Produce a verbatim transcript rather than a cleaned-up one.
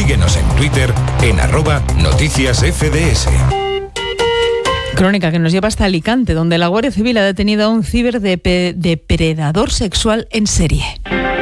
Síguenos en Twitter en arroba noticias F D S. Crónica que nos lleva hasta Alicante, donde la Guardia Civil ha detenido a un ciberdepredador sexual en serie.